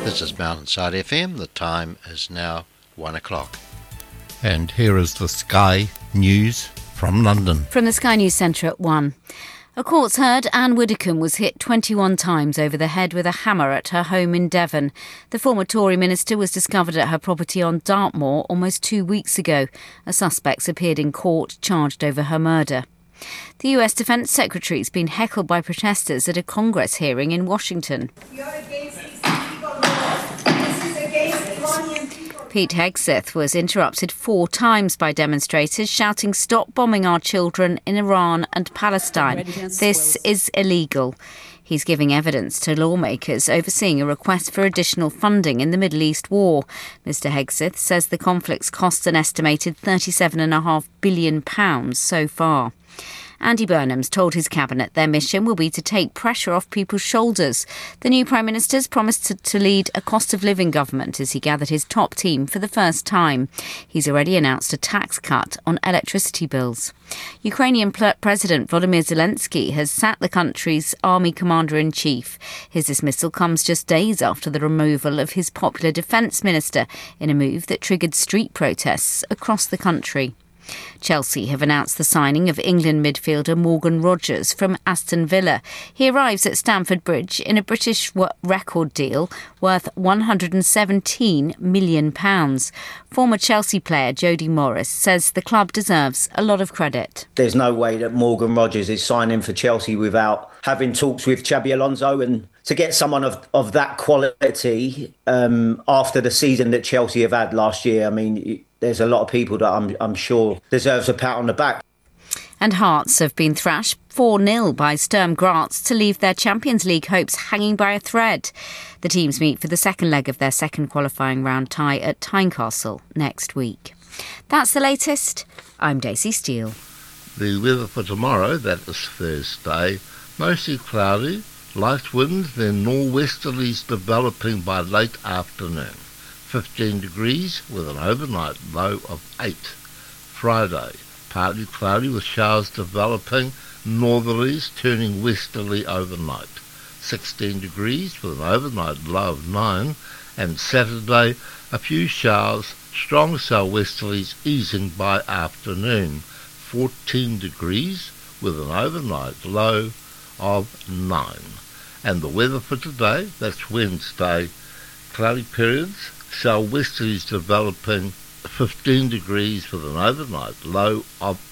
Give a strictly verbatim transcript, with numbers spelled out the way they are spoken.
This is Mountainside F M. The time is now one o'clock. And here is the Sky News from London. From the Sky News Centre at one. A court's heard Anne Widdecombe was hit twenty-one times over the head with a hammer at her home in Devon. The former Tory minister was discovered at her property on Dartmoor almost two weeks ago. A suspect appeared in court charged over her murder. The U S Defence Secretary has been heckled by protesters at a Congress hearing in Washington. You're against these illegal laws. This is against Iranian people. Pete Hegseth was interrupted four times by demonstrators shouting, "Stop bombing our children in Iran and Palestine. This is illegal." He's giving evidence to lawmakers overseeing a request for additional funding in the Middle East war. Mister Hegseth says the conflict's cost an estimated thirty-seven point five billion pounds so far. Andy Burnham's told his cabinet their mission will be to take pressure off people's shoulders. The new Prime Minister's promised to, to lead a cost of living government as he gathered his top team for the first time. He's already announced a tax cut on electricity bills. Ukrainian President Volodymyr Zelensky has sacked the country's army commander-in-chief. His dismissal comes just days after the removal of his popular defence minister in a move that triggered street protests across the country. Chelsea have announced the signing of England midfielder Morgan Rogers from Aston Villa. He arrives at Stamford Bridge in a British record deal worth one hundred seventeen million pounds. Former Chelsea player Jody Morris says the club deserves a lot of credit. There's no way that Morgan Rogers is signing for Chelsea without having talks with Xabi Alonso, and to get someone of, of that quality um, after the season that Chelsea have had last year, I mean, there's a lot of people that I'm, I'm sure deserves a pat on the back. And Hearts have been thrashed four nil by Sturm Graz to leave their Champions League hopes hanging by a thread. The teams meet for the second leg of their second qualifying round tie at Tynecastle next week. That's the latest. I'm Daisy Steele. The weather for tomorrow, that is Thursday, mostly cloudy, light winds, then nor'westerlies developing by late afternoon. fifteen degrees with an overnight low of eight. Friday, partly cloudy with showers developing, northerlies turning westerly overnight. sixteen degrees with an overnight low of nine. And Saturday, a few showers, strong southwesterlies easing by afternoon. fourteen degrees with an overnight low of nine. And the weather for today, that's Wednesday, cloudy periods, southwesterlies developing, fifteen degrees with an overnight low of